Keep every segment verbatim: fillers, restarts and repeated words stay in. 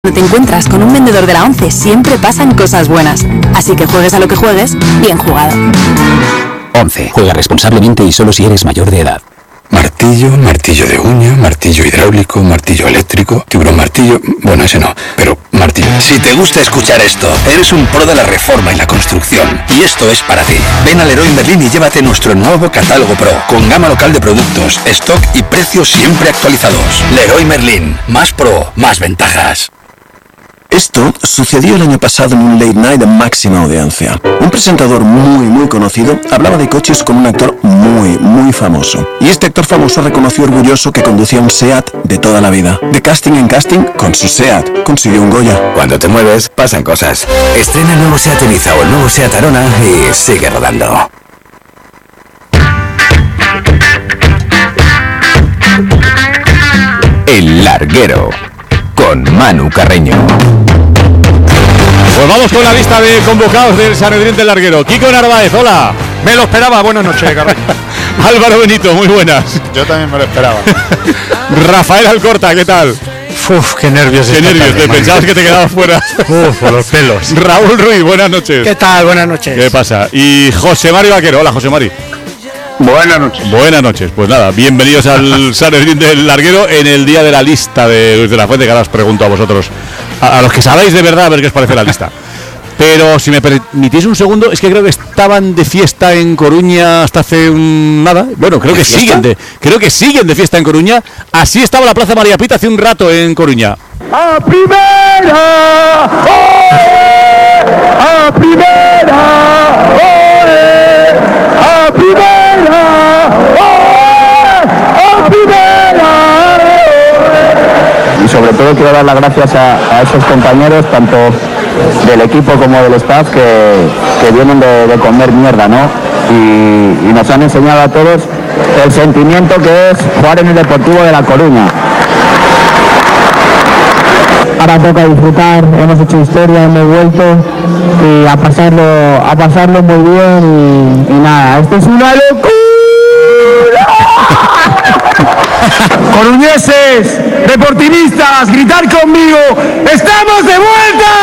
Cuando te encuentras con un vendedor de la ONCE siempre pasan cosas buenas, así que juegues a lo que juegues, bien jugado. ONCE. Juega responsablemente y solo si eres mayor de edad. Martillo, martillo de uña, martillo hidráulico, martillo eléctrico, tiburón martillo... Bueno, ese no, pero martillo. Si te gusta escuchar esto, eres un pro de la reforma y la construcción. Y esto es para ti. Ven a Leroy Merlin y llévate nuestro nuevo catálogo Pro, con gama local de productos, stock y precios siempre actualizados. Leroy Merlin. Más pro, más ventajas. Esto sucedió el año pasado en un late night de máxima audiencia. Un presentador muy, muy conocido hablaba de coches con un actor muy, muy famoso. Y este actor famoso reconoció orgulloso que conducía un SEAT de toda la vida. De casting en casting, con su SEAT, consiguió un Goya. Cuando te mueves, pasan cosas. Estrena el nuevo SEAT Ibiza o el nuevo SEAT Arona y sigue rodando. El Larguero, con Manu Carreño. Pues vamos con la lista de convocados del Sanedrín del Larguero. Kiko Narváez, hola. Me lo esperaba, buenas noches, Carreño. Álvaro Benito, muy buenas. Yo también me lo esperaba. Rafael Alcorta, ¿qué tal? Uf, qué nervios. Qué nervios, tarde, te man. pensabas que te quedabas fuera. Uf, por los pelos. Raúl Ruiz, buenas noches. ¿Qué tal? Buenas noches. ¿Qué pasa? Y José Mari Vaquero, hola José Mari. Buenas noches. Buenas noches. Pues nada, bienvenidos al Sanedrín del Larguero en el día de la lista de Luis de la Fuente, que ahora os pregunto a vosotros, a, a los que sabéis de verdad, a ver qué os parece la lista. Pero si me permitís un segundo, es que creo que estaban de fiesta en Coruña hasta hace un nada. Bueno, creo que siguen de, creo que siguen de fiesta en Coruña. Así estaba la Plaza María Pita hace un rato en Coruña. ¡A primera! ¡Oe! ¡A primera! ¡Oe! ¡A primera! ¡Oe! ¡A primera! Y sobre todo quiero dar las gracias a, a esos compañeros, tanto del equipo como del staff, que, que vienen de, de comer mierda, ¿no? Y, y nos han enseñado a todos el sentimiento que es jugar en el Deportivo de La Coruña. Ahora toca disfrutar, hemos hecho historia, hemos vuelto y a pasarlo, a pasarlo muy bien y, y nada, esto es una locura. Coruñeses, deportivistas, gritar conmigo, ¡estamos de vuelta!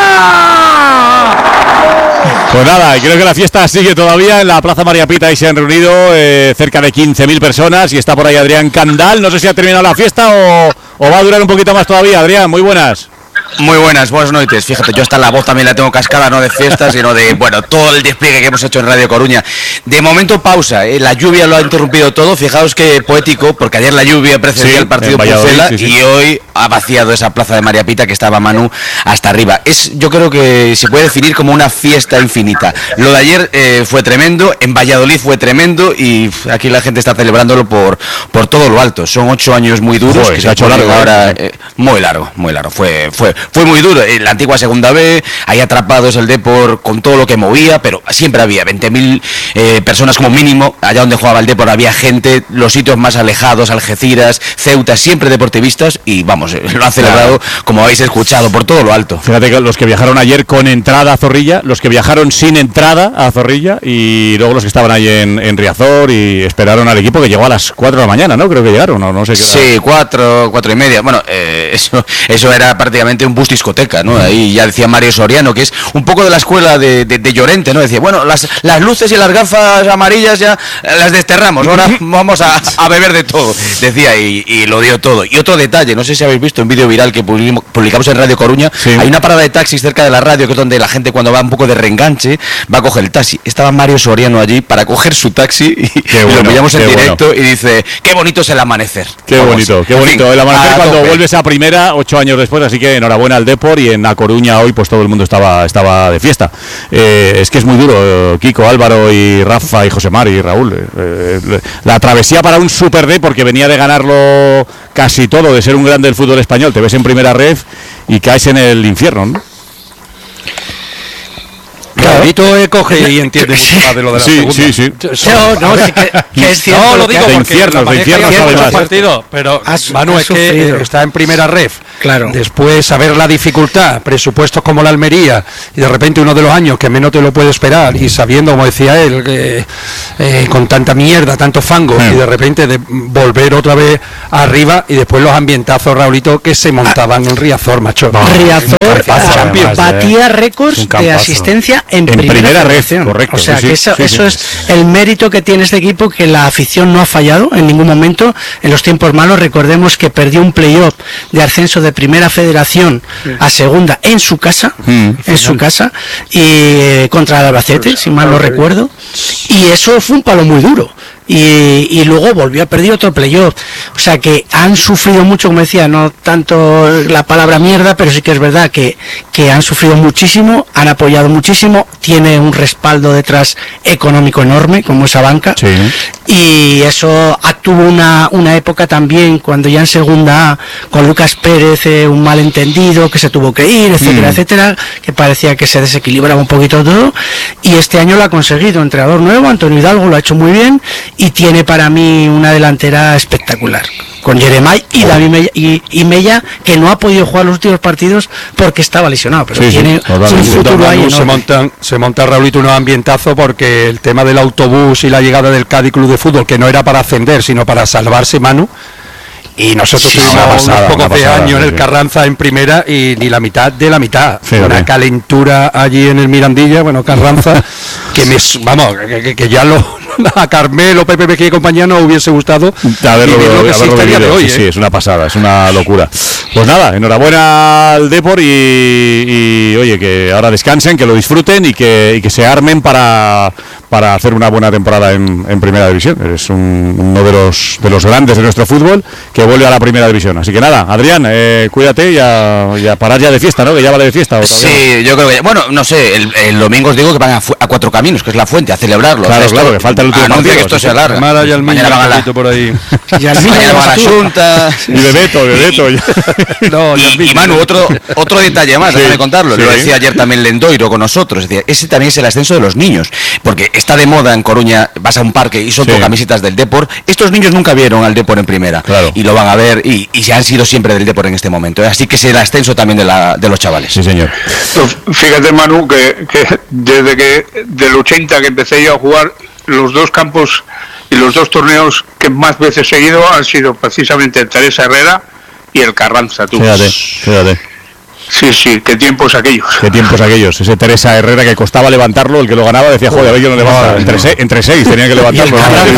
Pues nada, creo que la fiesta sigue todavía en la Plaza María Pita y se han reunido eh, cerca de quince mil personas y está por ahí Adrián Candal. No sé si ha terminado la fiesta o, o va a durar un poquito más todavía. Adrián, muy buenas. Muy buenas, buenas noches. Fíjate, yo hasta la voz también la tengo cascada, no de fiesta, sino de, bueno, todo el despliegue que hemos hecho en Radio Coruña. De momento pausa, ¿eh? La lluvia lo ha interrumpido todo. Fijaos qué poético, porque ayer la lluvia precedía sí, el partido Pucela sí, sí. y hoy ha vaciado esa Plaza de María Pita que estaba Manu hasta arriba. Es, yo creo que se puede definir como una fiesta infinita. Lo de ayer eh, fue tremendo, en Valladolid fue tremendo y aquí la gente está celebrándolo por, por todo lo alto. Son ocho años muy duros. Joder, que se ha hecho largo ahora, eh, muy largo, muy largo. Fue, fue Fue muy duro, en la antigua segunda B, ahí atrapados el Depor con todo lo que movía, pero siempre había veinte mil eh, personas como mínimo, allá donde jugaba el Depor había gente, los sitios más alejados, Algeciras, Ceuta, siempre deportivistas y vamos, lo han celebrado como habéis escuchado, por todo lo alto. Fíjate que los que viajaron ayer con entrada a Zorrilla, los que viajaron sin entrada a Zorrilla y luego los que estaban ahí en, en Riazor y esperaron al equipo que llegó a las cuatro de la mañana, ¿no? Creo que llegaron, no, no sé qué hora. Sí, cuatro, cuatro y media, bueno, eh, eso, eso era prácticamente un bus discoteca, ¿no? Ahí ya decía Mario Soriano, que es un poco de la escuela de, de, de Llorente, ¿no? Decía, bueno, las, las luces y las gafas amarillas ya las desterramos, ahora vamos a, a beber de todo, decía, y, y lo dio todo. Y otro detalle, no sé si habéis visto un vídeo viral que publicamos en Radio Coruña, sí. Hay una parada de taxis cerca de la radio, que es donde la gente cuando va un poco de reenganche, va a coger el taxi. Estaba Mario Soriano allí para coger su taxi y, bueno, y lo pillamos en directo bueno. Y dice, qué bonito es el amanecer. Qué vamos. bonito, qué bonito, en fin, el amanecer cuando tope. Vuelves a primera, ocho años después, así que enhorabuena al Depor y en A Coruña hoy pues todo el mundo estaba estaba de fiesta. Eh, es que es muy duro, Kiko, Álvaro y Rafa y José Mari y Raúl. Eh, la travesía para un Super D, porque venía de ganarlo casi todo, de ser un grande del fútbol español, te ves en primera ref y caes en el infierno, ¿no? Clarito eh, coge y entiende mucho más de lo de la sí, segunda. Sí, sí, sí. No, no, sí que, que es cierto. No, lo digo de porque infiernos, de infiernos hay además. partido, pero has, Manu has es que está en primera ref Claro. Después saber la dificultad, presupuestos como la Almería, y de repente uno de los años que menos te lo puede esperar, y sabiendo, como decía él, que eh, con tanta mierda, tanto fango, sí. y de repente de volver otra vez arriba, y después los ambientazos, Raulito, que se montaban en Riazor, macho. No, Riazor Champions, batía récords de asistencia en, en primera, primera red, correcto. O sea, sí, que eso, sí, eso sí. es el mérito que tiene este equipo, que la afición no ha fallado en ningún momento en los tiempos malos. Recordemos que perdió un playoff de ascenso de Primera Federación sí. a Segunda en su casa, mm, en su casa, y eh, contra el Albacete, si mal no recuerdo, y eso fue un palo muy duro. Y, y luego volvió a perder otro playoff. O sea que han sufrido mucho, como decía, no tanto la palabra mierda, pero sí que es verdad que, que han sufrido muchísimo, han apoyado muchísimo, tiene un respaldo detrás económico enorme, como esa banca, sí. y eso tuvo una, una época también, cuando ya en Segunda A, con Lucas Pérez, eh, un malentendido, que se tuvo que ir, etcétera, mm. etcétera, que parecía que se desequilibraba un poquito todo, y este año lo ha conseguido, entrenador nuevo, Antonio Hidalgo, lo ha hecho muy bien, y tiene para mí una delantera espectacular, con Jeremai y David Mella, y, y Mella, que no ha podido jugar los últimos partidos porque estaba lesionado, pero sí, tiene sí, un futuro ahí. Se monta, se monta Raulito un ambientazo, porque el tema del autobús y la llegada del Cádiz Club de Fútbol, que no era para ascender, sino para salvarse, Manu. Y nosotros sí, tuvimos pasada, unos pocos de años en el Carranza en primera, y ni la mitad de la mitad. Sí, una calentura allí en el Mirandilla, bueno, Carranza, que me, vamos, que, que ya lo, a Carmelo, Pepe Mejía y compañía no hubiese gustado haberlo, lo que haberlo vivido, de hoy, sí, ¿eh? Sí, es una pasada, es una locura. Pues nada, enhorabuena al Depor, y, y oye, que ahora descansen, que lo disfruten, y que, y que se armen para, para hacer una buena temporada en, en Primera División. Es un, uno de los, de los grandes de nuestro fútbol, que vuelve a la Primera División. Así que nada, Adrián, eh, cuídate y a, y a parar ya de fiesta, ¿no? Que ya vale de fiesta. ¿O sí, yo creo que, bueno, no sé, el, el domingo os digo que van a, a Cuatro Caminos, que es la Fuente, a celebrarlo. Claro, esto, claro, que falta el último anuncia partido, que esto sí, se alarga. Mara y mañana van a la, por ahí. Y mañana van a la Junta. Y Bebeto, Bebeto. No, y, y Manu, otro, otro detalle más, sí, déjame contarlo. Sí. Lo decía ayer también Lendoiro con nosotros. Decía, ese también es el ascenso de los niños. Porque está de moda en Coruña, vas a un parque y son sí. todo camisetas del Depor. Estos niños nunca vieron al Depor en primera. Claro. Y lo van a ver, y, y se han sido siempre del Depor en este momento. Así que es el ascenso también de, la, de los chavales. Sí, señor. Pues fíjate, Manu, que, que desde que del ochenta que empecé yo a jugar, los dos campos y los dos torneos que más veces he ido han sido precisamente el Teresa Herrera y el Carranza. Tú. Fíjate, fíjate. Sí, sí, qué tiempos aquellos. Qué tiempos aquellos. Ese Teresa Herrera que costaba levantarlo, el que lo ganaba decía, joder, a ver, yo no levanta. No, entre, no. seis, entre seis tenía que levantarlo.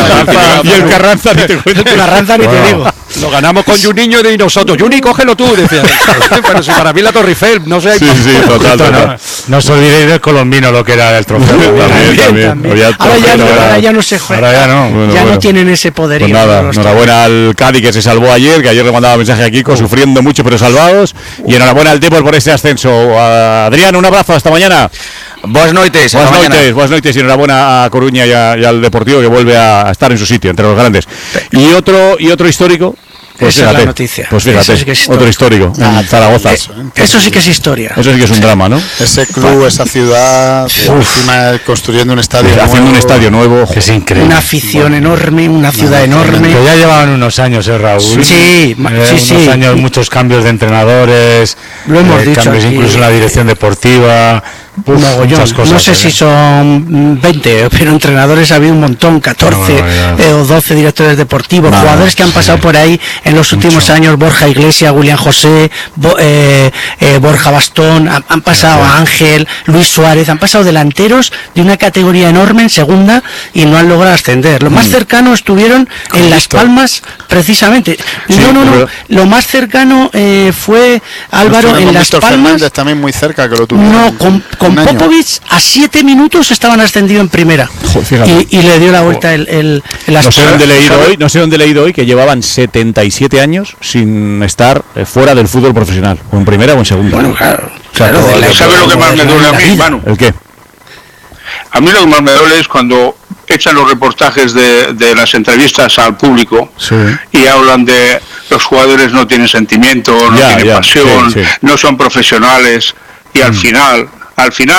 Y el Carranza, ni te cuento. El Carranza ni te digo. Lo ganamos con Juninho y nosotros. Juni, cógelo tú, decía. Pero si para mí la Torre Eiffel, no sé. Sí, sí, total, total. No, no os olvidéis del colombino, lo que era el trofeo. También, también. también. Ahora, ya no, ahora ya no se juega. Ahora ya no. Bueno, ya bueno. no tienen ese poderío. Pues nada, enhorabuena al Cádiz, que se salvó ayer, que ayer le mandaba mensaje a Kiko, uh. sufriendo mucho pero salvados. Y enhorabuena al Depor por este ascenso. Adrián, un abrazo, hasta mañana. Buenas noches. Buenas noches, buenas noches y enhorabuena a Coruña y, a, y al Deportivo, que vuelve a estar en su sitio, entre los grandes. Y otro, y otro histórico. Pues Esa fíjate, es la noticia. Pues fíjate, sí es otro histórico, ah, en Zaragoza. Eso, eso sí que es historia. Eso sí que es un drama, ¿no? Ese club, esa ciudad, encima construyendo un estadio nuevo. Haciendo un estadio nuevo, es increíble. Una afición enorme, una ciudad no, enorme. Que ya llevaban unos años, ¿eh, Raúl? Sí, sí, eh, sí. Unos sí. años, muchos cambios de entrenadores, lo hemos eh, dicho cambios aquí. Incluso en la dirección deportiva. Uf, muchas cosas, no sé eh. si son veinte, pero entrenadores ha habido un montón, catorce no, no, no. Eh, o doce directores deportivos, no, jugadores que han pasado sí. por ahí en los últimos Mucho. años, Borja Iglesias, William José, Bo, eh, eh, Borja Bastón, han, han pasado a Ángel, Luis Suárez, han pasado delanteros de una categoría enorme en segunda y no han logrado ascender. Lo más mm. cercano estuvieron en Las Palmas, precisamente. Sí, no, no, no, pero... lo más cercano eh, fue Álvaro en Las Víctor Palmas. Fernández también muy cerca que lo tuvo. No, con, con Popovic a siete minutos estaban ascendidos en primera. Joder, y, y le dio la vuelta el, el, el no sé dónde he leído hoy, no sé dónde he leído hoy que llevaban setenta y siete años sin estar fuera del fútbol profesional, o en primera o en segunda. Bueno, claro. O sea, claro ¿sabes ¿sabe lo que más me duele a mí, Manu? ¿El qué? A mí lo que más me duele es cuando echan los reportajes de, de las entrevistas al público sí. y hablan de los jugadores no tienen sentimiento, no ya, tienen ya, pasión, sí, sí. no son profesionales y al mm. final, al final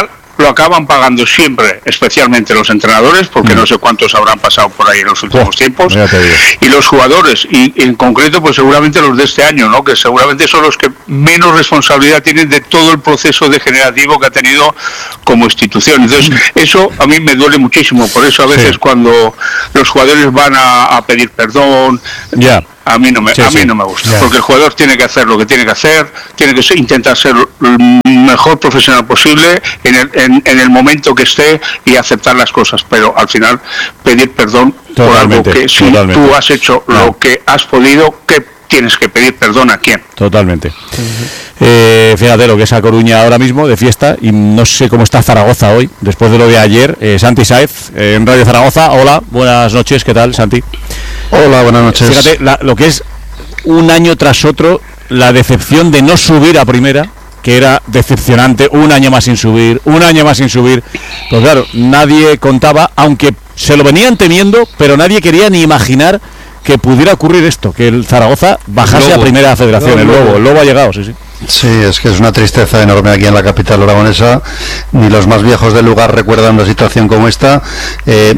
lo acaban pagando siempre, especialmente los entrenadores, porque mm. no sé cuántos habrán pasado por ahí en los últimos oh, tiempos, y los jugadores, y en concreto pues seguramente los de este año, ¿no? Que seguramente son los que menos responsabilidad tienen de todo el proceso degenerativo que ha tenido como institución. Entonces mm. eso a mí me duele muchísimo, por eso a veces sí. cuando los jugadores van a, a pedir perdón, ya yeah. A mí no me, sí, a mí sí. no me gusta, yeah. porque el jugador tiene que hacer lo que tiene que hacer, tiene que intentar ser el mejor profesional posible en el, en, en el momento que esté y aceptar las cosas, pero al final pedir perdón totalmente, por algo que si totalmente. Tú has hecho no. lo que has podido, que tienes que pedir perdón a quién. Totalmente. Uh-huh. Eh, fíjate lo que es A Coruña ahora mismo de fiesta, y no sé cómo está Zaragoza hoy, después de lo de ayer. eh, Santi Sáez, eh, en Radio Zaragoza. Hola, buenas noches, ¿qué tal, Santi? Hola, buenas noches. Fíjate la, lo que es un año tras otro, la decepción de no subir a primera, que era decepcionante, un año más sin subir, un año más sin subir. Pues claro, nadie contaba, aunque se lo venían temiendo, pero nadie quería ni imaginar que pudiera ocurrir esto, que el Zaragoza bajase a primera federación. El Lobo, el Lobo ha llegado, sí, sí. Sí, es que es una tristeza enorme aquí en la capital aragonesa. Ni los más viejos del lugar recuerdan una situación como esta. Eh,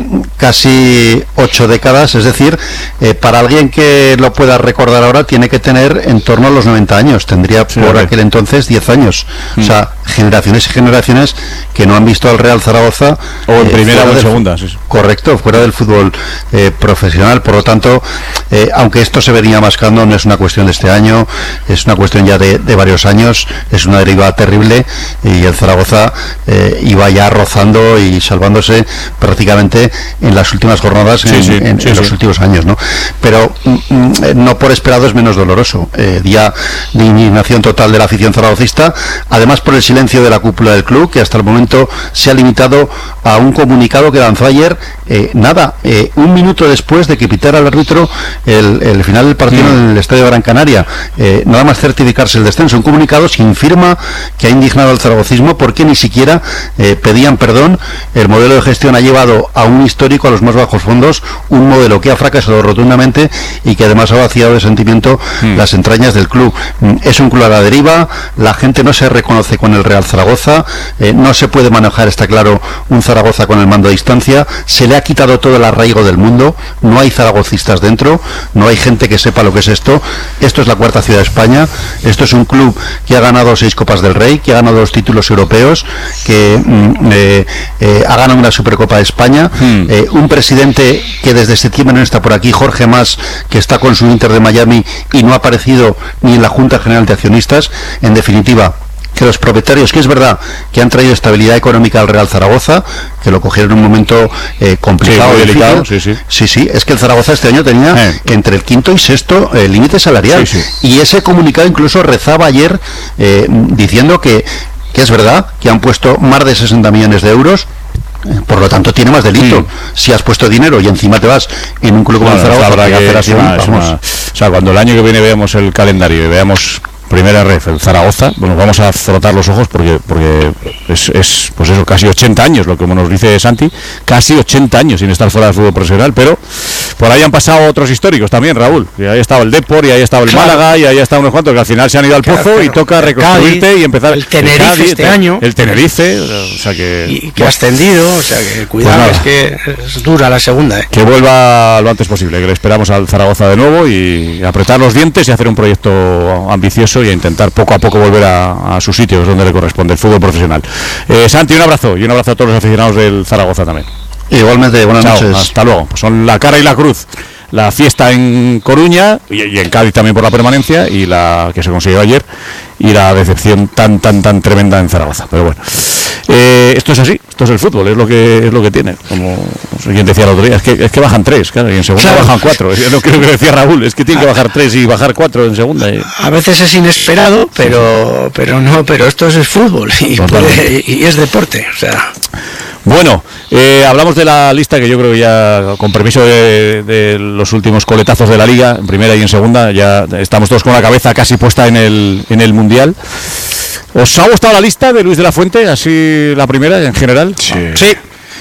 casi ocho décadas, es decir, eh, para alguien que lo pueda recordar ahora tiene que tener en torno a los noventa años. Tendría sí, por aquel entonces diez años. Mm. O sea, generaciones y generaciones que no han visto al Real Zaragoza. O en eh, primera o en segunda. Sí, sí. Correcto, fuera del fútbol eh, profesional. Por lo tanto, eh, aunque esto se venía mascando, no es una cuestión de este año, es una cuestión ya de, de varios años, es una deriva terrible, y el Zaragoza eh, iba ya rozando y salvándose prácticamente en las últimas jornadas, sí, en, sí, en, sí, en los sí. últimos años, ¿no? Pero mm, no por esperado es menos doloroso. Eh, día de indignación total de la afición zaragocista, además por el silencio de la cúpula del club, que hasta el momento se ha limitado a un comunicado que lanzó ayer, eh, nada, eh, un minuto después de que pitara el árbitro el, el final del partido mm. en el Estadio Gran Canaria, eh, nada más certificarse el descenso, un comunicado sin firma que ha indignado al zaragocismo, porque ni siquiera eh, pedían perdón. El modelo de gestión ha llevado a un histórico, a los más bajos fondos, un modelo que ha fracasado rotundamente y que además ha vaciado de sentimiento mm. las entrañas del club. Es un club a la deriva, la gente no se reconoce con el Real Zaragoza, eh, no se puede manejar, está claro, un Zaragoza con el mando a distancia, se le ha quitado todo el arraigo del mundo, no hay zaragocistas dentro, no hay gente que sepa lo que es esto. Esto es la cuarta ciudad de España, esto es un club que ha ganado seis Copas del Rey, que ha ganado dos títulos europeos, que mm, eh, eh, ha ganado una Supercopa de España, mm. eh, un presidente que desde septiembre no está por aquí, Jorge Mas, que está con su Inter de Miami y no ha aparecido ni en la Junta General de Accionistas. En definitiva, que los propietarios, que es verdad que han traído estabilidad económica al Real Zaragoza, que lo cogieron en un momento eh, complicado, sí, delicado, sí, sí. sí, sí, es que el Zaragoza este año tenía eh. entre el quinto y sexto eh, límite salarial, sí, sí. y ese comunicado incluso rezaba ayer eh, diciendo que, que es verdad que han puesto más de sesenta millones de euros. Por lo tanto tiene más delito. Sí. Si has puesto dinero y encima te vas en un club como el Zaragoza, que hacer así, una, vamos. Una, o sea, cuando el año que viene veamos el calendario y veamos primera red, el Zaragoza, bueno, vamos a frotar los ojos porque porque es, es pues eso, casi ochenta años, lo que nos dice Santi, casi ochenta años sin estar fuera del fútbol profesional, pero por ahí han pasado otros históricos también, Raúl, y ahí estaba el Depor, y ahí estaba el claro. Málaga, y ahí están unos cuantos que al final se han ido al pozo, claro, claro. y toca reconstruirte Cádiz, y empezar. El Tenerife el Cádiz, este año. El Tenerife, o sea que... Y que ha ascendido, o sea que cuidado, pues es que es dura la segunda, ¿eh? Que vuelva lo antes posible, que le esperamos al Zaragoza de nuevo y apretar los dientes y hacer un proyecto ambicioso y a intentar poco a poco volver a, a su sitio, es donde le corresponde, el fútbol profesional. Eh, Santi, un abrazo, y un abrazo a todos los aficionados del Zaragoza también. Igualmente, buenas Chao, noches. Hasta luego. Pues son la cara y la cruz. La fiesta en Coruña y, y en Cádiz también por la permanencia, y la que se consiguió ayer, y la decepción tan tan tan tremenda en Zaragoza. Pero bueno, eh, esto es así, esto es el fútbol, es lo que es lo que tiene. Como no sé quién decía el otro día, es que es que bajan tres, claro, y en segunda claro. bajan cuatro. Es lo que decía Raúl, es que tienen que bajar tres y bajar cuatro en segunda. Y... A veces es inesperado, pero pero no, pero esto es el fútbol y, puede, y es deporte, o sea. Bueno, eh, hablamos de la lista, que yo creo que ya, con permiso de, de los últimos coletazos de la Liga, en primera y en segunda, ya estamos todos con la cabeza casi puesta en el, en el Mundial. ¿Os ha gustado la lista de Luis de la Fuente, así la primera en general? Sí. Sí.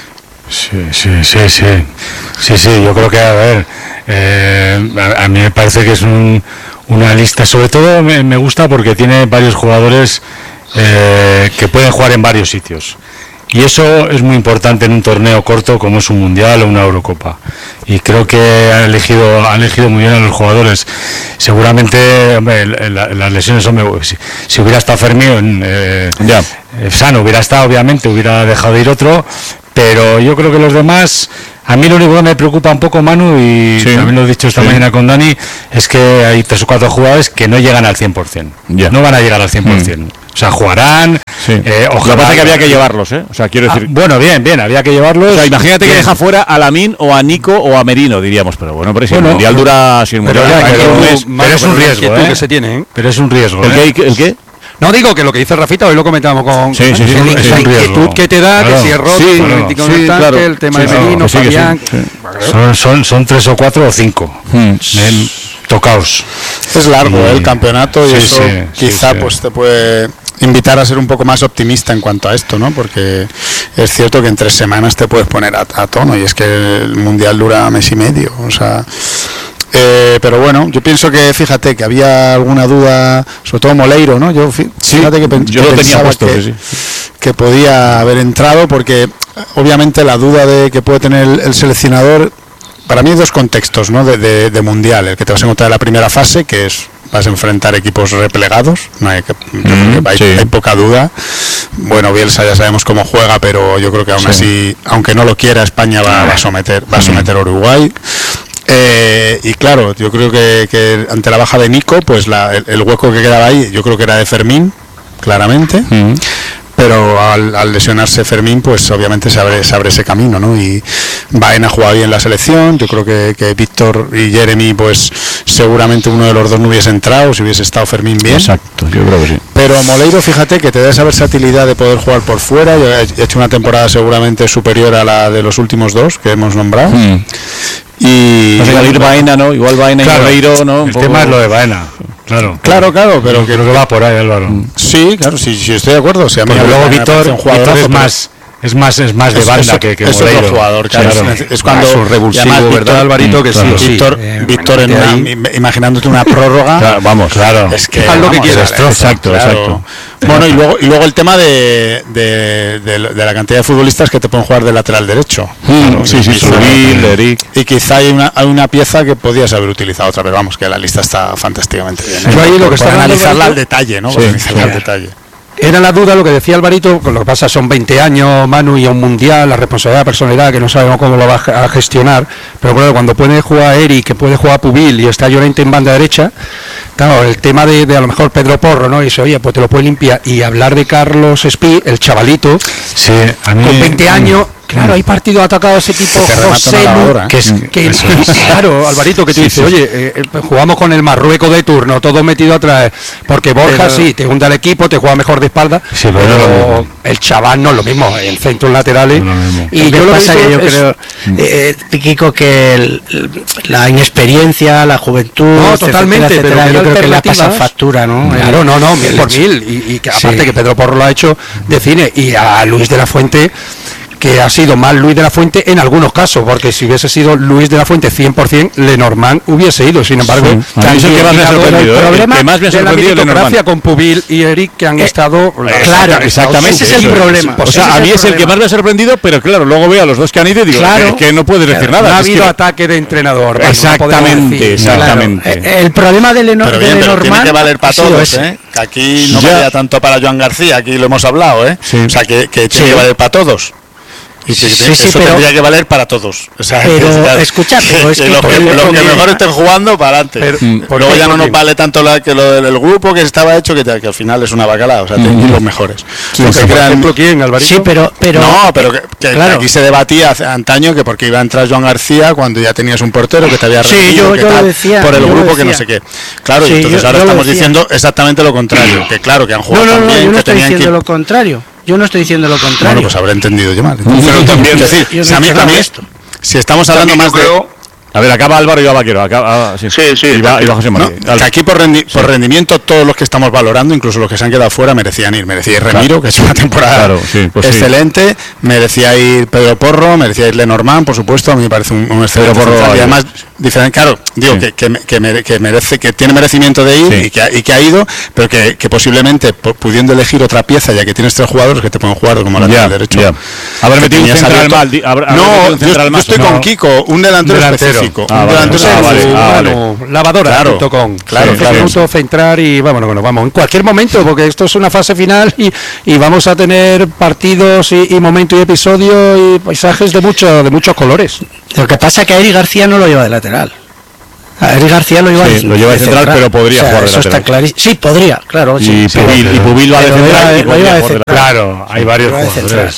Sí, sí, sí, sí. Sí, sí, yo creo que, a ver, eh, a, a mí me parece que es un, una lista, sobre todo me, me gusta porque tiene varios jugadores eh, que pueden jugar en varios sitios. Y eso es muy importante en un torneo corto como es un Mundial o una Eurocopa. Y creo que han elegido, han elegido muy bien a los jugadores. Seguramente, hombre, la, las lesiones, hombre, si, si hubiera estado Fermín, eh, ya. Eh, sano hubiera estado, obviamente, hubiera dejado de ir otro, pero yo creo que los demás, a mí lo único que me preocupa un poco, Manu, y sí, también lo he dicho esta sí. mañana con Dani, es que hay tres o cuatro jugadores que no llegan al cien por ciento. Yeah. No van a llegar al cien por ciento. Mm. O sea, jugarán. Sí. Eh, ojalá. Lo que pasa es que había que llevarlos, ¿eh? O sea, quiero decir. Ah, bueno, bien, bien, había que llevarlos. O sea, imagínate bien. Que deja fuera a Lamine o a Nico o a Merino, diríamos. Pero bueno, pero si bueno, el mundial dura. Si el mundial pero, dura, pero, un mes, pero es un riesgo, ¿eh? Que se tiene, ¿eh? Pero es un riesgo. ¿El ¿eh? qué? ¿El qué? No digo que lo que dice Rafita, hoy lo comentábamos con sí, sí, sí, el, es la inquietud que te da, claro. Que si es roto, sí, claro. sí, sí, claro. El tema sí, de Merino, sí, Fabián. Sí, sí. Son, son, son tres o cuatro o cinco. Hmm. Ven, tocaos. Es largo y, el campeonato y sí, eso sí, quizá sí, sí. pues te puede invitar a ser un poco más optimista en cuanto a esto, ¿no? Porque es cierto que en tres semanas te puedes poner a, a tono y es que el Mundial dura mes y medio, o sea... Eh, pero bueno, yo pienso que, fíjate, que había alguna duda, sobre todo Moleiro, ¿no? Yo, fíjate sí, que, pen, yo que lo pensaba tenía puesto, que, sí. que podía haber entrado, porque obviamente la duda de que puede tener el, el seleccionador, para mí hay dos contextos, ¿no? De, de, de mundial, el que te vas a encontrar en la primera fase, que es vas a enfrentar equipos replegados, no hay, yo mm, creo que hay, sí. hay poca duda. Bueno, Bielsa ya sabemos cómo juega, pero yo creo que aún sí. así, aunque no lo quiera, España va, va a someter, va a someter a Uruguay. Eh, y claro, yo creo que, que ante la baja de Nico, pues la, el, el hueco que quedaba ahí, yo creo que era de Fermín, claramente. Mm. Pero al, al lesionarse Fermín, pues obviamente se abre, se abre ese camino, ¿no? Y Baena juega bien la selección, yo creo que, que Víctor y Jeremy, pues seguramente uno de los dos no hubiese entrado si hubiese estado Fermín bien. Exacto, yo creo que sí. Pero Moleiro, fíjate que te da esa versatilidad de poder jugar por fuera. Yo he hecho una temporada seguramente superior a la de los últimos dos que hemos nombrado. Mm. Y no sé, igual Baena, ¿no? Igual Baena y claro, Moleiro, ¿no? El poco... tema es lo de Baena. Claro, claro, claro, pero creo que va por ahí, Álvaro. Sí, claro, sí, sí estoy de acuerdo. O sea, pero luego Víctor, Víctor es más, es más, es más de es, banda es, que, que es Moleiro. Otro jugador, claro. claro. Es, es cuando es un revulsivo, Víctor, ¿verdad, Alvarito? Que claro, sí, Víctor, sí. Eh, Víctor en una, ahí. imaginándote una prórroga. Claro, vamos, claro. Es que haz lo que quieras. Exacto, claro. exacto. Bueno, y luego, y luego el tema de, de, de, de la cantidad de futbolistas que te pueden jugar de lateral derecho. Mm, claro, sí, sí, Subil, Eric. Y quizá hay una, hay una pieza que podías haber utilizado otra vez. Vamos, que la lista está fantásticamente bien. Yo ahí lo que está analizarla al detalle, ¿no? Sí, analizarla sí. al detalle. Era la duda lo que decía Alvarito, con lo que pasa son veinte años, Manu, y a un mundial, la responsabilidad, la personalidad, que no sabemos cómo lo va a gestionar, pero claro, cuando puede jugar Eric, que puede jugar Pubil y está Llorente en banda derecha, claro, el tema de, de a lo mejor Pedro Porro, ¿no? Y dice, oye, pues te lo puede limpiar, y hablar de Carlos Espí, el chavalito, sí, a mí, con veinte años... Claro, hay partidos atacados ese tipo, José Lu, que es, que, es, claro, Alvarito, que tú sí, dices, sí. oye, eh, jugamos con el Marruecos de turno, todo metido atrás, porque Borja pero, sí, te junta el equipo, te juega mejor de espalda, sí, pero, pero el chaval no es lo mismo, en centros laterales, no y yo lo pasa que yo es, creo, eh, Kiko, que el, la inexperiencia, la juventud, no, totalmente, etcétera, etcétera, pero yo creo que le ha pasado factura, ¿no? Claro, el, no, no, mil por mil, y, y que aparte sí. que Pedro Porro lo ha hecho de cine, y a Luis de la Fuente, que ha sido más Luis de la Fuente en algunos casos, porque si hubiese sido Luis de la Fuente cien por ciento, Lenormand hubiese ido. Sin embargo, sí. a mí es el que más me ha sorprendido, el problema el que más me ha sorprendido de la meritocracia con Pubil y Eric, que han eh, estado... Eh, claro, exactamente. Ese es el problema. O sea, a mí es el que más me ha sorprendido, pero claro, luego veo a los dos que han ido y digo, claro, es que no puedes decir claro, nada. No ha es habido que... ataque de entrenador. Exactamente, exactamente. Claro. El problema de Lenormand... Pero bien, pero tiene que valer para todos, ¿eh? Que aquí no valía tanto para Joan García, aquí lo hemos hablado, ¿eh? O sea, que tiene que valer para todos. Y que, sí, eso sí, pero, tendría que valer para todos. O sea, pero escucha, pero es que, los que, lo que mejor estén jugando para adelante. Pero, pero luego ya no nos vale tanto la, que lo del grupo que estaba hecho, que, que al final es una bacalada. O sea, mm. los mejores. Sí, sí, por crean, ejemplo, ¿quién, Alvarito? Sí, pero, pero no, pero que, que, claro. que aquí se debatía hace antaño que porque iba a entrar Joan García cuando ya tenías un portero que te había rendido, sí, yo, que yo tal, decía, por el yo grupo que no sé qué. Claro, sí, y entonces yo, ahora yo estamos diciendo exactamente lo contrario. Que claro, que han jugado no, no, también. No, yo no que estoy diciendo lo contrario. Yo no estoy diciendo lo contrario. Bueno, pues habré entendido yo mal. Entonces, yo también. Es decir, si a mí, a mí, si estamos hablando más de... A ver, acaba Álvaro y va Vaquero. Acaba, sí, sí. sí y va, y va José María. No, que aquí por, rendi sí. por rendimiento todos los que estamos valorando, incluso los que se han quedado fuera, merecían ir. Merecía ir Remiro, claro. que es una temporada claro, sí, pues excelente. Sí. Merecía ir Pedro Porro, merecía ir Lenormand, por supuesto. A mí me parece un, un excelente Pedro Porro. Y además, diferente, claro, digo sí. que, que, que, mere, que merece, que tiene merecimiento de ir sí. y, que ha, y que ha ido, pero que, que posiblemente pudiendo elegir otra pieza, ya que tienes tres jugadores que te pueden jugar como lateral yeah, derecho. Yeah. Haber metido un central mal. Haber, haber no, un central yo, más, yo estoy no. con Kiko, un delantero, delantero. específico. Ah, un vale. delantero Ah, vale. Ah, vale. Bueno, lavadora, claro, junto con claro, sí, claro, minuto, centrar y vámonos, bueno, vamos, en cualquier momento, porque esto es una fase final y, y vamos a tener partidos y, y momentos y episodios y paisajes de mucho, de muchos colores. Lo que pasa es que a Eric García no lo lleva de lateral. A Eric García lo lleva, sí, de, lo lleva de central, central, pero podría o sea, jugar de eso lateral. Está clarísimo. Sí, podría, claro. Y, sí, Pubil, sí, y Pubil va de central. Lo lleva de central. Claro, hay varios jugadores.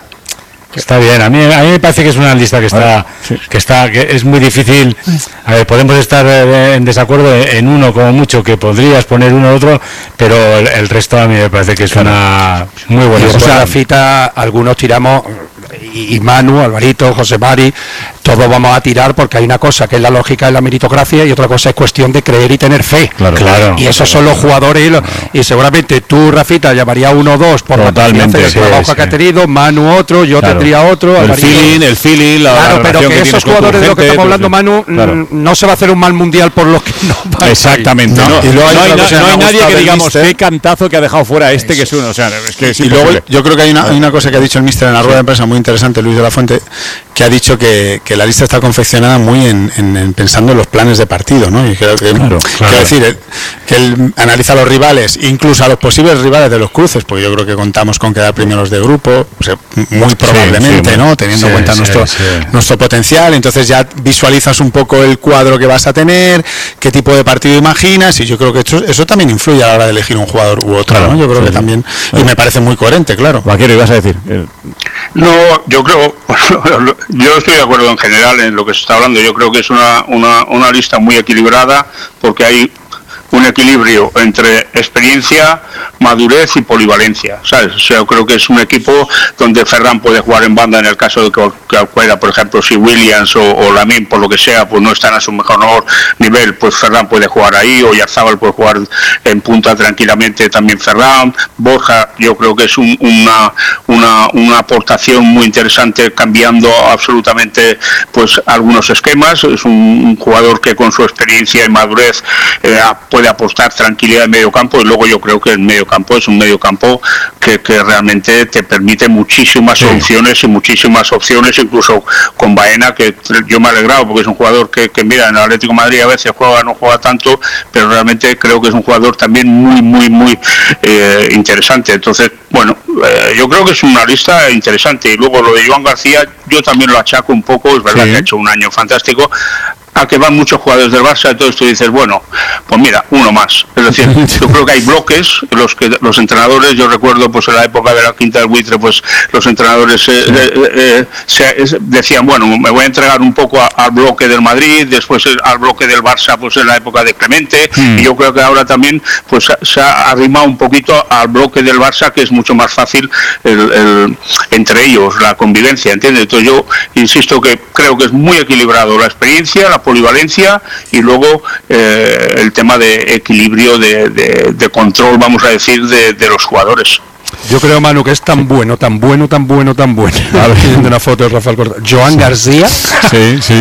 Está bien, a mí, a mí me parece que es una lista que está, sí. que está, que es muy difícil. A ver, podemos estar en desacuerdo en uno como mucho, que podrías poner uno u otro, pero el, el resto a mí me parece que es claro. una muy buena. O sea, Rafita, algunos tiramos, y, y Manu, Alvarito, José Mari, todos vamos a tirar porque hay una cosa que es la lógica de la meritocracia y otra cosa es cuestión de creer y tener fe. Claro, claro. Y esos son los jugadores y, los, y seguramente tú, Rafita, llamaría uno o dos por totalmente la sí, trabajo sí. que ha tenido, Manu otro, yo claro. tendría otro. El Alvarito. feeling, el feeling, la Claro, la pero que, que esos jugadores de los que estamos hablando, pues, Manu, claro. no se va a hacer un mal mundial por los que no van. Exactamente. No, no, y luego hay no hay, na, no hay nadie que digamos mister. qué cantazo que ha dejado fuera este, que es uno. O sea, es que es y luego yo creo que hay una, hay una cosa que ha dicho el míster en la rueda de prensa muy interesante, Luis de la Fuente, que ha dicho que, que la lista está confeccionada muy en, en, en pensando en los planes de partido, ¿no? Y creo que claro, claro. quiero decir que él analiza a los rivales, incluso a los posibles rivales de los cruces, porque yo creo que contamos con quedar primeros de grupo, o sea, muy probablemente, sí, sí, ¿no? Teniendo sí, en cuenta sí, nuestro sí. nuestro potencial, entonces ya visualizas un poco el cuadro que vas a tener, qué tipo de partido imaginas, y yo creo que eso, eso también influye a la hora de elegir un jugador u otro, claro, ¿no? Yo creo sí, que también, claro. y me parece muy coherente, claro. Vaquero, ibas a decir. No, yo creo, yo estoy de acuerdo en general en lo que se está hablando. Yo creo que es una, una, una lista muy equilibrada porque hay un equilibrio entre experiencia, madurez y polivalencia, ¿sabes? O sea, yo creo que es un equipo donde Ferran puede jugar en banda en el caso de que cualquiera, por ejemplo, si Williams o, o Lamine, por lo que sea, pues no están a su mejor nivel, pues Ferran puede jugar ahí, o Yarzábal puede jugar en punta tranquilamente también Ferran. Borja, yo creo que es un, una, una, una aportación muy interesante, cambiando absolutamente pues algunos esquemas. Es un, un jugador que con su experiencia y madurez eh, puede apostar tranquilidad en medio campo, y luego yo creo que el medio campo es un medio campo que, que realmente te permite muchísimas sí. soluciones y muchísimas opciones, incluso con Baena, que yo me he alegrado porque es un jugador que, que mira, en el Atlético de Madrid a veces juega, no juega tanto, pero realmente creo que es un jugador también muy, muy, muy eh, interesante. Entonces, bueno, eh, yo creo que es una lista interesante. Y luego lo de Joan García, yo también lo achaco un poco, es verdad sí. que ha hecho un año fantástico, a que van muchos jugadores del Barça, entonces tú dices, bueno, pues mira, uno más. Es decir, yo creo que hay bloques, los que los entrenadores, yo recuerdo pues en la época de la Quinta del Buitre, pues los entrenadores eh, eh, eh, se, decían, bueno, me voy a entregar un poco a, al bloque del Madrid, después al bloque del Barça, pues en la época de Clemente, mm. y yo creo que ahora también pues se ha arrimado un poquito al bloque del Barça, que es mucho más fácil el, el, entre ellos, la convivencia, ¿entiendes? Entonces yo insisto que creo que es muy equilibrado la experiencia, la polivalencia y luego eh, el tema de equilibrio de, de, de control, vamos a decir, de, de los jugadores. Yo creo, Manu, que es tan bueno, tan bueno, tan bueno, tan bueno. A ver, viendo una foto de Rafael Corta. Joan García. Sí, sí.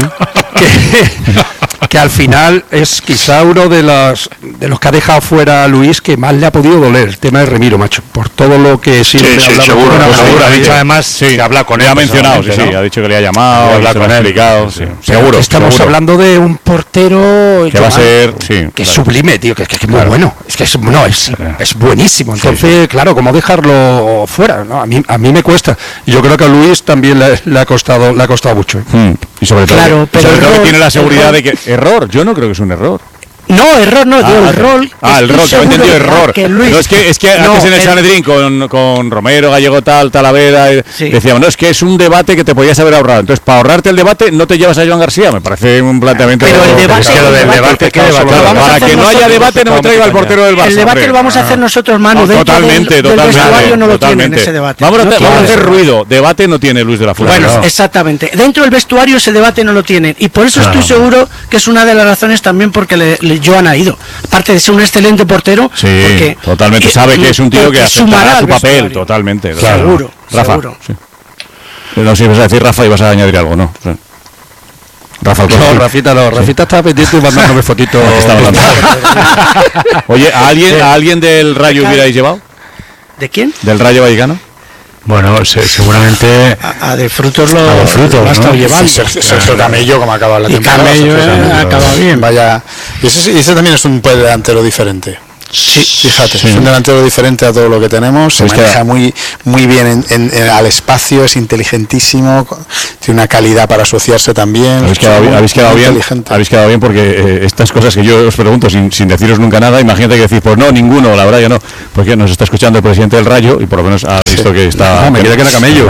Que, que al final es quizá uno de los de los que ha dejado fuera a Luis que más le ha podido doler el tema de Remiro, macho, por todo lo que siempre sí, ha hablado sí, seguro, con él. seguro, ha dicho además sí, que habla con él, ha mencionado, sí, sí, ¿no? Ha dicho que le ha llamado, ha hablado con él, explicado, sí, seguro. Estamos seguro. hablando de un portero que va a ser, sí, que claro. es sublime, tío, que, que, que es muy claro. bueno, es que es, no, es, es buenísimo. Entonces, sí, sí. claro, ¿cómo dejarlo fuera? ¿No? A mí a mí me cuesta. Yo creo que a Luis también le, le ha costado le ha costado mucho. ¿eh? Hmm. Y sobre todo, claro, que, pero sobre error, todo que tiene la seguridad error. de que error, yo no creo que es un error. No, error no, digo, ah, el rol. Ah, el rol, que he entendido error. Que Luis, no, es que, es que no, antes en el, el Sanedrín con, con Romero, Gallego tal, Talavera, sí. decíamos, no, es que es un debate que te podías haber ahorrado. Entonces, para ahorrarte el debate, no te llevas a Joan García. Me parece un planteamiento... Pero el debate... Es que lo del debate, ¿qué debate? Para que no haya debate, no me traiga al portero del Barça. El debate lo vamos a hacer nosotros, Manu. Totalmente, totalmente. No lo tienen ese debate. Vamos a hacer ruido. Debate no tiene Luis de la Fuente. Bueno, exactamente. Dentro del vestuario ese debate no lo tienen. Y por eso estoy seguro que es una de las razones también porque Joan ha ido. Aparte de ser un excelente portero, sí, porque totalmente sabe que es un tío que aceptará su papel, totalmente. Claro. Seguro, Rafa, seguro. Sí. No, si ibas a decir Rafa, ibas a añadir algo, ¿no? Sí. Rafa, no, Rafita no, Rafita estaba pendiente y mandándome fotitos. Oye, ¿a alguien, ¿a alguien del Rayo hubierais llevado? ¿De quién? ¿Del Rayo Vallecano? Bueno, se, seguramente a, a de frutos lo a de frutos, lo ha estado ¿no? llevando. Sergio claro. Camello, como ha acabado la temporada. Y Camello eh, ha acabado bien. Vaya, y ese, y ese también es un pues, delantero diferente. Sí, fíjate, sí. es un delantero diferente a todo lo que tenemos, se pues maneja que... muy muy bien en, en, en, al espacio, es inteligentísimo, tiene una calidad para asociarse también. Habéis quedado, bien, habéis quedado bien, habéis quedado bien porque eh, estas cosas que yo os pregunto sin, sin deciros nunca nada, imagínate que decís, pues no, ninguno, la verdad ya no, porque nos está escuchando el presidente del Rayo y por lo menos ha visto sí. que está... No, me queda que era Camello.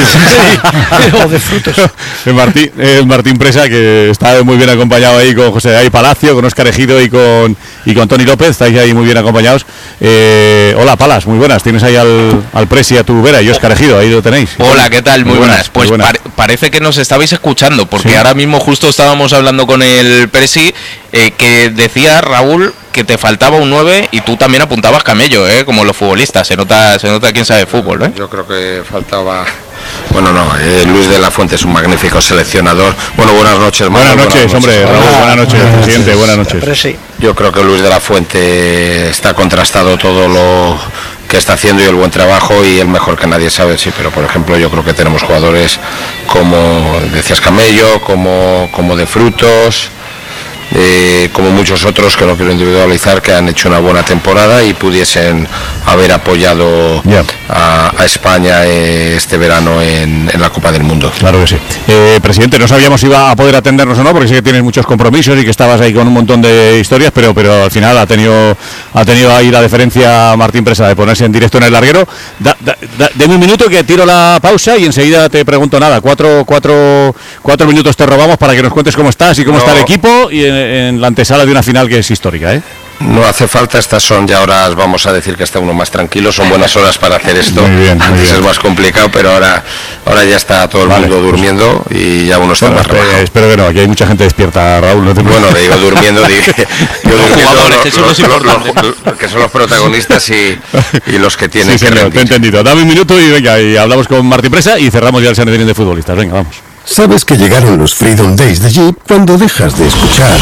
O de frutos. El Martín, el Martín Presa, que está muy bien acompañado ahí con José Ay Palacio, con Óscar Ejido y con, y con Toni López, estáis ahí muy bien acompañados. Eh, hola Palas, muy buenas, tienes ahí al, al Presi a tu vera y Óscar Ejido, ahí lo tenéis. Hola, ¿qué tal? Muy, muy buenas. buenas. Pues muy buenas. Par parece que nos estabais escuchando, porque ¿sí? ahora mismo justo estábamos hablando con el Presi, eh, que decía Raúl que te faltaba un nueve y tú también apuntabas Camello, eh, como los futbolistas, se nota, se nota quién sabe fútbol, ¿eh? Yo creo que faltaba... Bueno, no, eh, Luis de la Fuente es un magnífico seleccionador. Bueno, buenas noches, Buenas noches, buenas noches hombre, Raúl, buenas, buenas noches, buenas presidente, buenas noches. Yo creo que Luis de la Fuente está contrastado todo lo que está haciendo y el buen trabajo y el mejor que nadie sabe, sí, pero por ejemplo yo creo que tenemos jugadores como decías Camello, como, como de Frutos, Eh, como muchos otros que no quiero individualizar, que han hecho una buena temporada y pudiesen haber apoyado yeah. a, a España eh, este verano en, en la Copa del Mundo. Claro que sí. Eh, presidente, no sabíamos si iba a poder atendernos o no, porque sé que tienes muchos compromisos y que estabas ahí con un montón de historias, pero pero al final ha tenido ha tenido ahí la deferencia Martín Presa de ponerse en directo en el larguero. Da, da, da, deme un minuto que tiro la pausa y enseguida te pregunto nada. Cuatro, cuatro, cuatro minutos te robamos para que nos cuentes cómo estás y cómo no. está el equipo y en, en la antesala de una final que es histórica, ¿eh? No hace falta, estas son ya horas, vamos a decir que está uno más tranquilo, son buenas horas para hacer esto. Muy bien, muy Antes bien. es más complicado, pero ahora ahora ya está todo el vale, mundo durmiendo y ya uno está bueno, más espero, relajado. espero que no, aquí hay mucha gente despierta, Raúl. No te... Bueno, le digo durmiendo, digo, yo durmiendo jugadores, lo, que, son los lo, lo, lo, que son los protagonistas y, y los que tienen sí, que señor, te he entendido. Dame un minuto y venga, y hablamos con Martín Presa y cerramos ya el Sanedrín de futbolistas. Venga, vamos. Sabes que llegaron los Freedom Days de Jeep cuando dejas de escuchar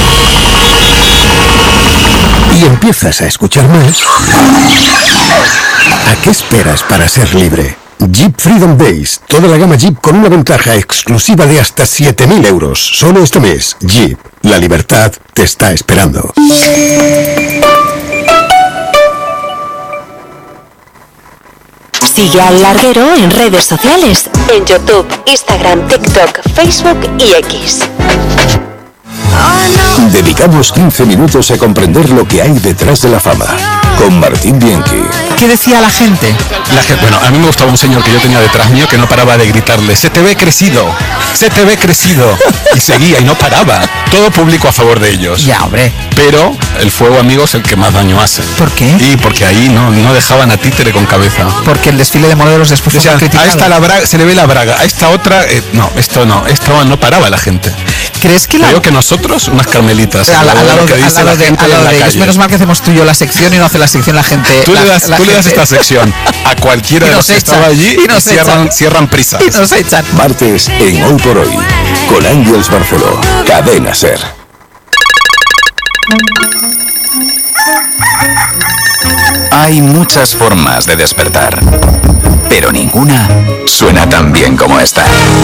y empiezas a escuchar más. ¿A qué esperas para ser libre? Jeep Freedom Days, toda la gama Jeep con una ventaja exclusiva de hasta siete mil euros. Solo este mes, Jeep, la libertad te está esperando. Sigue al Larguero en redes sociales, en YouTube, Instagram, TikTok, Facebook y X. Dedicamos quince minutos a comprender lo que hay detrás de la fama, con Martín Bianchi. ¿Qué decía la gente? La gente? Bueno, a mí me gustaba un señor que yo tenía detrás mío que no paraba de gritarle, se te ve crecido, se te ve crecido, y seguía y no paraba. Todo público a favor de ellos. Ya, hombre. Pero el fuego, amigos, es el que más daño hace. ¿Por qué? Y porque ahí no, no dejaban a títere con cabeza. Porque el desfile de modelos después o sea, fue criticado. A esta la braga, se le ve la braga, a esta otra, eh, no, esto no, esto no paraba la gente. ¿Crees que la... Creo que nosotros, unas carmelitas. Al lado de ellos. Menos mal que hacemos tú y yo la sección y no hace la sección la gente. Tú la, le das, la tú gente. le das esta sección a cualquiera de los que estaba allí y, y cierran, cierran prisas. Y nos echan. Martes en Hoy por Hoy, con Ángels Barceló, Cadena Ser. Hay muchas formas de despertar, pero ninguna suena tan bien como esta.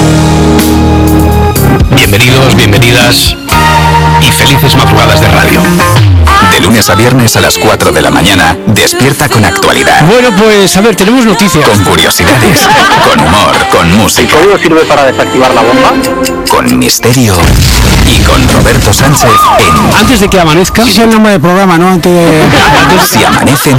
Bienvenidos, bienvenidas y felices madrugadas de radio. De lunes a viernes a las cuatro de la mañana, despierta con actualidad. Bueno, pues a ver, tenemos noticias. Con curiosidades, con humor, con música. ¿El código sirve para desactivar la bomba? Con misterio y con Roberto Sánchez en... Antes de que amanezca. Sí, es el nombre del programa, ¿no? Antes de... Si amanece